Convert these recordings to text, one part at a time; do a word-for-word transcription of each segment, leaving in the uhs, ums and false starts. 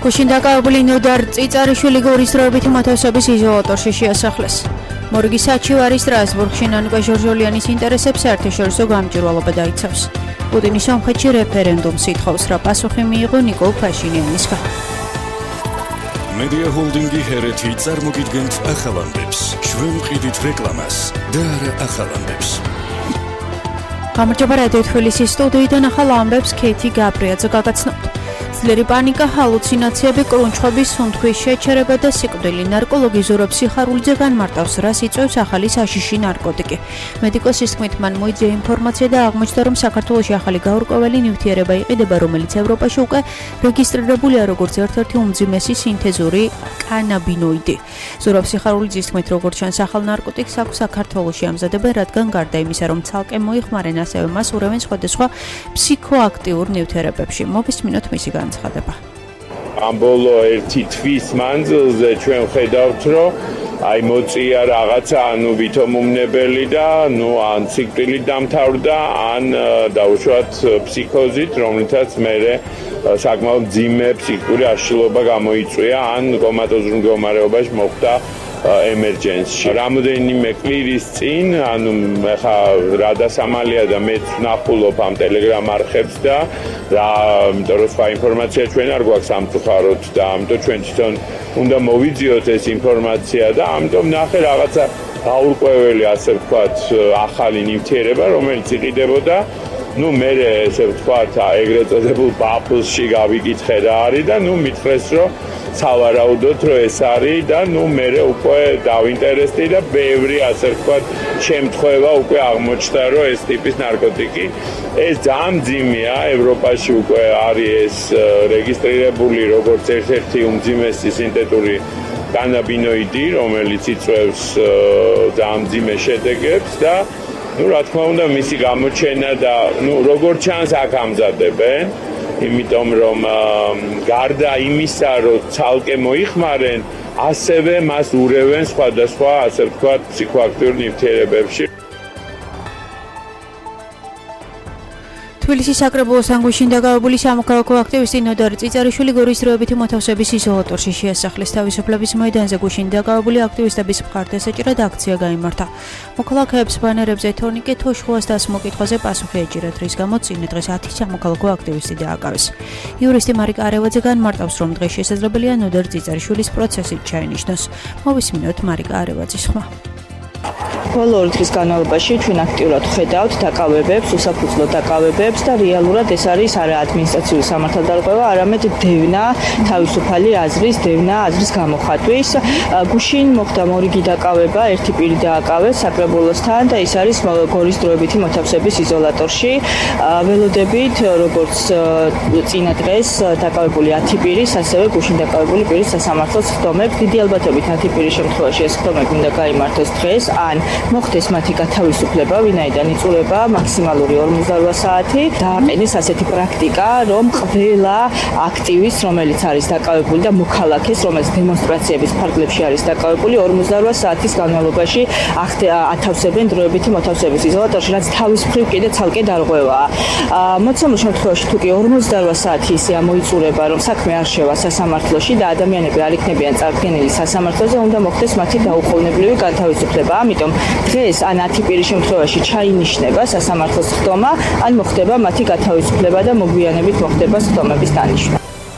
გუშინ დაკავებული ნოდარ წიწარიშვილი გორის დროებითი მოთავსების იზოლატორში შეასახლეს. მორგის საჩივარი სტრასბურგში ნანუკა ჟორჟოლიანის ინტერესებს საერთაშორისო გამჭვირვალობა დაიცავს. პუტინის სომხეთში რეფერენდუმს ითხოვს, რა პასუხი მიიღო ნიკოლ ფაშინიანისგან. მედია ჰოლდინგი ჰერეთი წარმოგიდგენთ ახალ ამბებს. ჩვენ ვყიდით რეკლამას და არა ახალ ამბებს. გამარჯობა რადიო თბილისის სტუდიიდან ახალ ამბებს ქეთი გაბრიაძე გაგაცნობთ. ძლიერი პანიკა, ჰალუცინაციები, კრუნჩხების, სუნთქვის შეჩერება და სიკვდილი. ნარკოლოგი ზურაბ სიხარულიძე განმარტავს, რას იწვევს ახალი საშიში ნარკოტიკი. მედიკოსის თქმით, მან მოიძინა ინფორმაცია და აღმოჩნდა, რომ საქართველოში ახალი გაურკვეველი ნივთიერება იყიდება, რომელიც ევროპაში უკვე რეგისტრირებულია როგორც ერთ-ერთი უმძიმესი სინთეზური კანაბინოიდი. ზურაბ სიხარულიძის თქმით, როგორც ჩანს, ახალ ნარკოტიკს აქვს საქართველოში ამზადებენ, რადგან გარდა იმისა, რომ ცალკე მოიხმარენ, ასევე მას ურევენ სხვადასხვა ფსიქოაქტიურ ნივთიერებებში. მოვისმინოთ მისი განცხადება. ამ ბოლო ერთი თვის მანძილზე ჩვენ ვხედავთ, რომ აი მოწია რაღაცა, ანუ ვითომუმნებელი და ნუ ან სიკვდილით დამთავრდა, ან დაუშვათ ფსიქოზით, რომლითაც მერე საკმაოდ მძიმე ფსიქიკური აშლილობა გამოიწვია, ან კომატოზურ მდგომარეობაში მოხვდა ემერჯენსში. რამოდენიმე კვირის წინ, ანუ ხა რა დასამალია და მეც ვნახულობ ამ ტელეგრამ არხებს და რა, იმიტომ რომ სხვა ინფორმაცია ჩვენ არ გვაქვს სამწუხაროდ და ამიტომ ჩვენ თვითონ უნდა მოვიძიოთ ეს ინფორმაცია და ამიტომ ნახე რაღაცა გაურკვეველი, ასე ვთქვათ, ახალი ნივთიერება, რომელიც იყიდებოდა. ნუ მე ესე ვთქვათ, ეგრეთ წოდებულ ბაფლში გავიკითხე რა არის და ნუ მითხრეს, რომ სავარაუდოდ რომ ეს არის და ნუ მე უკვე დავინტერესდი და ბევრი, ასე ვთქვათ, შემთხვევა უკვე აღმოჩნდა, რომ ეს ტიპის ნარკოტიკი ეს ძალიან მძიმეა, ევროპაში უკვე არის ეს რეგისტრირებული როგორც ერთ-ერთი უმძიმესი სინთეტური კანაბინოიდი, რომელიც იწვევს ძალიან მძიმე შედეგებს და ну, რა თქმა უნდა, მისი გამოჩენა და ну, როგორც ჩანს აქ ამზადებენ, იმიტომ რომ გარდა იმისა, რომ ცალკე მოიხმარენ, ასევე მას ურევენ სხვადასხვა, ასე ვთქვათ, ფსიქოაქტიურ ნივთიერებებში. თბილისის საკრებულოსთან გუშინ დაკავებული სამოქალაქო აქტივისტი ნოდარ წიწარიშვილი გორის დროებითი მოთავსების იზოლატორში შეასახლეს. თავისუფლების მოედანზე გუშინ დაკავებული აქტივისტების მხარდასაჭრად აქცია გაიმართა. მოქალაქეებს ბანერებზე თორნიკე თოშხუას დასმოკითხვაზე პასუხი ეჭირათ, რის გამოც წინა დღეს ათი სამოქალაქო აქტივისტი დააკავეს. იურისტი მარიკა არევაძე განმარტავს, რომ დღეს შესაძლებელია ნოდარ წიწარიშვილის პროცესით ჩაენიშნოს. მოვისმინოთ მარიკა არევაძის ხმა. ბოლო ორი დღის განმავლობაში ჩვენ აქტიურად ვხედავთ დაკავებებს, უსაფუძვლო დაკავებებს და რეალურად ეს არის არა ადმინისტრაციული სამართალდარღვევა, არამედ დევნა, თავისუფალი აზრის დევნა, აზრის გამოხატვის. გუშინ მოხდა მორიგი დაკავება, ერთი პირი დააკავეს საკრებულოსთან და ის არის გორის დროებითი მოთავსების იზოლატორში. ველოდებით, როგორც წინა დღეს დაკავებული ათი პირის, ასევე გუშინ დაკავებული პირის სასამართლოს ხდომებს. დიდი ალბათობით ათი პირის შემთხვევაში ეს ხდომები უნდა გაიმართოს დღეს, ან მოხდეს მათი გათავისუფლება, ვინაიდან იწურება მაქსიმალური ორმოცდაორი საათი. დააყენეს ასეთი პრაქტიკა, რომ ყველა აქტივისტს, რომელიც არის დაკავებული და მოქალაქეს, რომელიც დემონსტრაციების ფარგლებში არის დაკავებული, ორმოცდაორი საათის განმავლობაში ათავსებენ დროებითი მოთავსების იზოლატორში, რაც თავის მხრივ კიდე ცალკე დარღვევაა. მოცემულ შემთხვევაში თუ კი ორმოცდაორი საათი ისე ამოიწურება, რომ საქმე არ შევა სასამართლოში და ადამიანები არ იქნებიან წარდგენილი სასამართლოზე, უნდა მოხდეს მათი დაუყოვნებლივი გათავისუფლება. ამიტომ დღეს ან ათი პირის შემთხვევაში ჩაინიშნება სასამართლოს ხდომა, ან მოხდება მათი გათავისუფლება და მოგვიანებით მოხდება ხდომების დანიშვნა.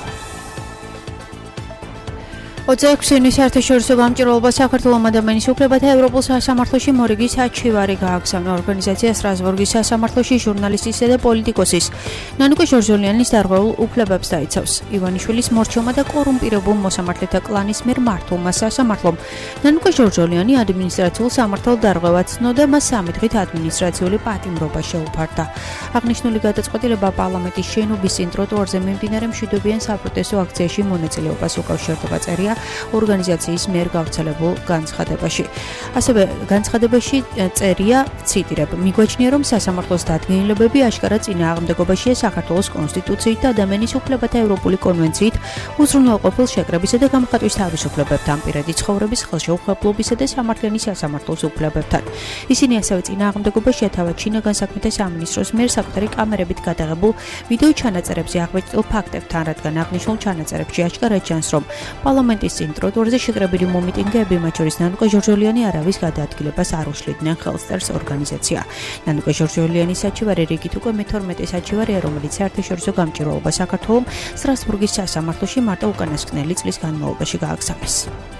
ოცდაექვსი ივნისს საერთაშორისო გამჭვირვალობა საქართველოს ადამიანის უფლებათა ევროპულ სასამართლოში მორიგის საჩივარი გააგზავნა. ორგანიზაცია სტრასბურგის სასამართლოში ჟურნალისტისა და პოლიტიკოსის ნანუკა ჟორჟოლიანის დარღვეულ უფლებებს დაიცავს. ივანიშვილის მორჩილმა და კორუმპირებულ მოსამართლეთა კლანის მიერ მართულმა სასამართლომ ნანუკა ჟორჟოლიანი ადმინისტრაციულ სამართალ დარღვევას ცნო და მას სამი დღით ადმინისტრაციული პატიმრობა შეუფარდა. აღნიშნული გადაწყვეტილება პარლამენტის შენობის წინ ტროტუარზე მიმდინარე მშვიდობიან საპროტესტო აქციაში მონაწილეობას უკავშირდება წერია ორგანიზაციის მიერ გავრცელებულ განცხადებაში. ასევე განცხადებაში წერია, ციტირებ, მიგვაჩნია, რომ სასამართლოს დადგენილებები აშკარა წინააღმდეგობაშია საქართველოს კონსტიტუციით და ადამიანის უფლებათა ევროპული კონვენციით, უზრუნველყოფილ შეკრებისა და გამხატვის თავისუფლებებთან, პირადი ცხოვრების ხელშეუხებლობისა და სამართლიანი სასამართლოს უფლებებთან. ისინი ასევე წინააღმდეგობას შეთავაზ შინაგან საქმეთა სამინისტროს მიერ საკუთარი კამერებით გადაღებულ ვიდეო ჩანაწერებზე აღბეჭდილ ფაქტებთან, რადგან აღნიშნულ ჩანაწერებში აშკარად ჩანს, რომ პარლამენტის წინ ტროტუარზე შეკრებილი მომიტინგეები, მათ შორის ნანუკა ჟორჟოლიანი არავის გადაადგილებას არ უშლიდნენ ხელს წერს ორგანიზაცია. ნანუკა ჟორჟოლიანის საჩივარი რიგით უკვე მეთორმეტე საჩივარია, რომელიც საერთაშორისო გამჭირვალობა საქართველოს სტრასბურგის სასამართლოში მარტო უკანასკნელი წლის განმავლობაში გააგზავნეს.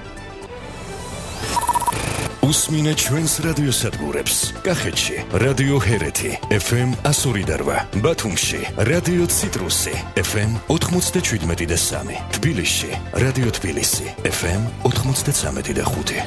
უსმინე ჩვენს რადიოსადგურებს. კახეთში რადიო ჰერეთი ეფ ემ εκατო ორი და რვა, ბათუმში რადიო ციტრუსი ეფ ემ ოთხმოცდაშვიდმეტი და სამი, თბილისში რადიო თბილისი ეფ ემ ოთხმოცდაცამეტი და ხუთი.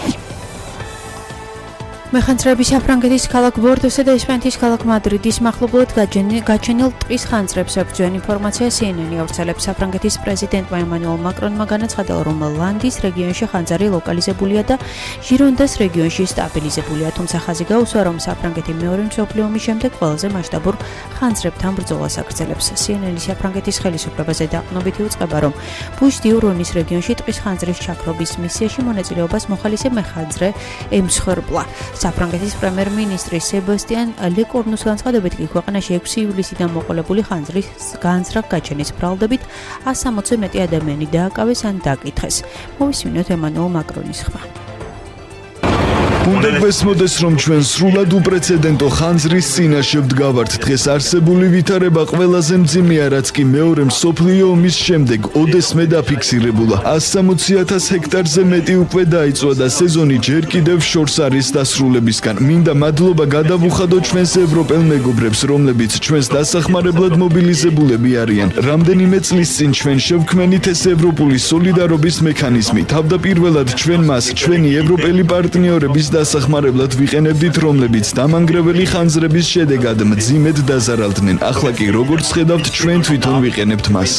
მეხანძრეების საფრანგეთის ქალაქ ბორდოსა და ესპანეთის ქალაქ მადრიდის მახლობლად გაჩენილ ტყის ხანძრებს ებრძვიან ინფორმაცია სი ენ ენი ავრცელებს. საფრანგეთის პრეზიდენტმა ემანუელ მაკრონმა განაცხადა, რომ ლანდის რეგიონში ხანძარი ლოკალიზებულია და ჟირონდას რეგიონში სტაბილიზებულია, თუმცა ხაზი გაუსვა, რომ საფრანგეთი მეორე მსოფლიო ომის შემდეგ ყველაზე მასშტაბურ ხანძრებთან ბრძოლას აგრძელებს. სი ენ ენი საფრანგეთის ხელისუფლებაზე დაყრდნობით იუწყება, რომ ბუშ-დი-ურონის რეგიონში ტყის ხანძრის ჩაქრობის მისიაში მონაწილეობას მოხალისე მეხანძრე ემსხვერპლა. საფრანგეთის პრემიერ-მინისტრი სებასტიან ლეკორნუს განცხადებით, კი ქვეყანაში ექვსი ივლისიდან მოყოლებული ხანძრის განზრახ გაჩენის ბრალდებით ას სამოცზე მეტი ადამიანი დააკავეს ან დაკითხეს. მოვისმინოთ ემანუელ მაკრონის ხმა. უნდა გვესმოდეს, რომ ჩვენ სრულად უპრეცედენტო ხანძრის წინაშე ვდგავართ. დღეს არსებული ვითარება ყველაზე მძიმეა, რაც კი მეორე მსოფლიო ომის შემდეგ ოდესმე დაფიქსირებულა. ას სამოცი ათას ჰექტარზე მეტი უკვე დაიწვა და სეზონი ჯერ კიდევ შორს არის დასრულებისგან. მინდა მადლობა გადავუხადო ჩვენს ევროპელ მეგობრებს, რომლებიც ჩვენს დასახმარებლად მობილიზებულები არიან. რამდენიმე წლის წინ ჩვენ შევქმნით ეს ევროპული სოლიდარობის მექანიზმი. თავდაპირველად ჩვენ მას ჩვენი ევროპელი პარტნიორების დასახმარებლად ვიყენებდით, რომლებიც დამანგრეველი ხანძრების შედეგად მძიმედ დაზარალდნენ. ახლა კი როგორც ხედავთ, ჩვენ თვითონ ვიყენებთ მას.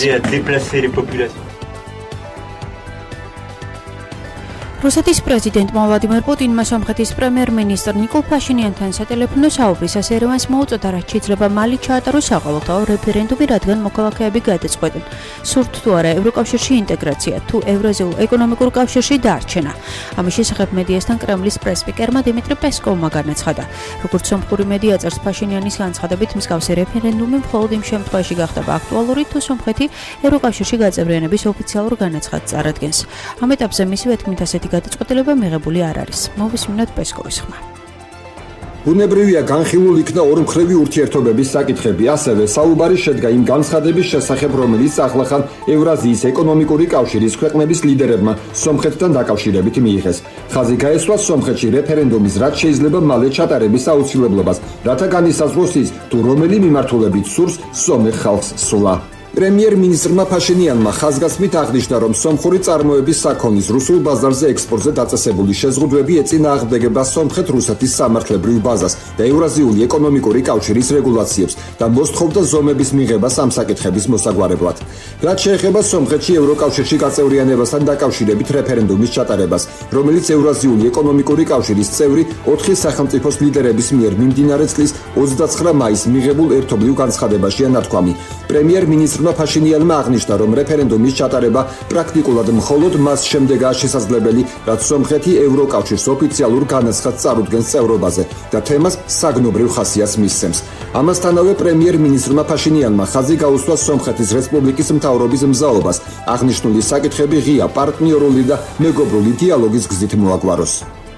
რუსეთის პრეზიდენტმა ვლადიმერ პუტინმა სომხეთის პრემიერ-მინისტრ ნიკოლ ფაშინიანთან სატელეფონო საუბრისას ერევანს მოუწოდა, რაც შეიძლება მალე ჩაატაროს საყოველთაო რეფერენდუმი, რადგან მოქალაქეები გადაწყვეტენ, სურთ თუ არა ევროკავშირში ინტეგრაცია, თუ ევრაზიულ ეკონომიკურ კავშირში დარჩენა. ამის შესახებ მედიასთან კრემლის პრესპიკერმა დიმიტრი პესკოვმა განაცხადა. როგორც სომხური მედია წერს, ფაშინიანის განცხადებით, მსგავსი რეფერენდუმი მხოლოდ იმ შემთხვევაში გახდება აქტუალური, თუ სომხეთი ევროკავშირში გაწევრიანების ოფიციალურ განაცხადს წარადგენს. ამ ეტაპზე მისივე თქმით, ასეთი გადაწყვეტილება მიღებული არ არის. მოვისმინოთ პესკოვის ხმა. ბუნებრივია განხილულ იქნა ორმხრივი ურთიერთობების საკითხები, ასევე საუბარი შედგა იმ განცხადების შესახებ, რომელიც ახლახან ევრაზიის ეკონომიკური კავშირის ქვეყნების ლიდერებმა სომხეთთან დაკავშირებით მიიღეს. ხაზი გაესვა სომხეთში რეფერენდუმის, რაც შეიძლება მალე ჩატარების აუცილებლობას, რათა განისაზღვროს ის, თუ რომელი მიმართულებით სურს სომეხ ხალხს სვლა. პრემიერ-მინისტრმა ფაშინიანმა ხაზგასმით აღნიშნა, რომ სომხური წარმოების საქონლის რუსულ ბაზარზე ექსპორტზე დაწესებული შეზღუდვები ეწინააღმდეგება სომხეთ-რუსეთის სამართლებრივ ბაზას და ევრაზიული ეკონომიკური კავშირის რეგულაციებს და მოსთხოვდა ზომების მიღებას ამ საკითხების მოსაგვარებლად. რაც შეეხება სომხეთში ევროკავშირში გაწევრიანებასთან დაკავშირებით რეფერენდუმის ჩატარებას, რომელიც ევრაზიული ეკონომიკური კავშირის წევრი ოთხი სახელმწიფოს ლიდერების მიერ მიმდინარე წლის ოცდაცხრა მაისს მიღებულ ერთობლივ განცხადებაშია ნათქვამი. პრემიერ-მინისტრ ფაშინიანმა აღნიშნა, რომ რეფერენდუმის ჩატარება პრაქტიკულად მხოლოდ მას შემდეგაა შესაძლებელი, რაც სომხეთი ევროკავშირს ოფიციალურ განაცხადს წარუდგენს წევრობაზე და თემას საგნობრივ ხასიათს მისცემს. ამასთანავე პრემიერ-მინისტრმა ფაშინიანმა ხაზი გაუსვა სომხეთის რესპუბლიკის მთავრობის მზაობას, აღნიშნული საკითხები ღია პარტნიორული და მეგობრული დიალოგის გზით მოაგვაროს.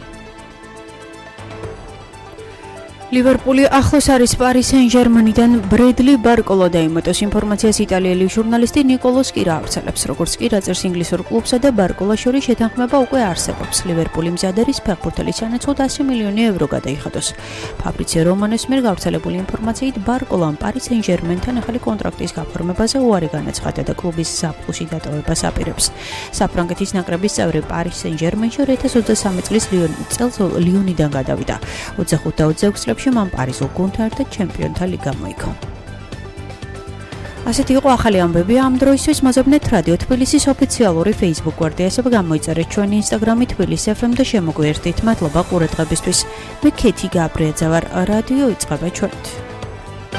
ლივერპული ახლოს არის პარის სენ-ჟერმენიდან ბრედლი ბარკოლო დაიმატოს. ინფორმაციას იტალიელი ჟურნალისტი ნიკოლო სკირა ავრცელებს. როგორც კი რაწერს ინგლისურ კლუბსა და ბარკოლას შორის შეთანხმება უკვე არსებობს. ლივერპული მზად არის ფეხბურთელის სანაცვლოდ ასი მილიონი евро გადაიხადოს. ფაბრიციო რომანოს მიერ გავრცელებული ინფორმაციით ბარკოლამ პარის სენ-ჟერმენთან ახალი კონტრაქტის გაფორმებაზე უარი განაცხადა და კლუბის საფრთხეში დატოვებას აპირებს. საფრანგეთის ნაკრების წევრი პარის სენ-ჟერმენში ორი ათას ოცდასამი წლის წელს ლიონიდან გადავიდა. ოცდახუთ და ოცდაექვსი წლებში მან პარიზულ გუნდთან ერთად ჩემპიონთა ლიგა მოიგო. ასეთი იყო ახალი ამბები ამ დროისთვის. მოზებნეთ რადიო თბილისის ოფიციალური Facebook გვერდი, ასევე გამოიწერეთ ჩვენი Instagram-ი თბილისი ეფ ემ და შემოგვიერთდით. მადლობა ყურადღებისთვის. მე ქეთი გაბრიაძე ვარ. რადიო იწყება ჩვენით.